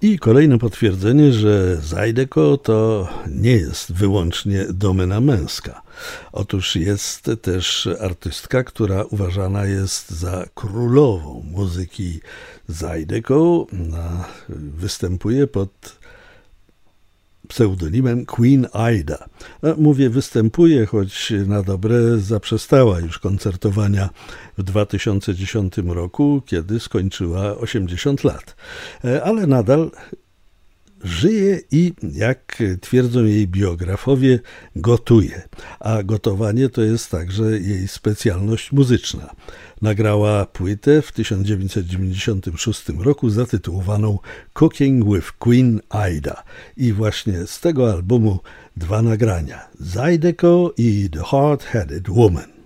I kolejne potwierdzenie, że Zydeco to nie jest wyłącznie domena męska. Otóż jest też artystka, która uważana jest za królową muzyki Zydeco. Występuje pod pseudonimem Queen Ida. Mówię występuje, choć na dobre zaprzestała już koncertowania w 2010 roku, kiedy skończyła 80 lat. Ale nadal żyje i, jak twierdzą jej biografowie, gotuje. A gotowanie to jest także jej specjalność muzyczna. Nagrała płytę w 1996 roku zatytułowaną Cooking with Queen Ida. I właśnie z tego albumu dwa nagrania: Zydeco i The Hard-Headed Woman.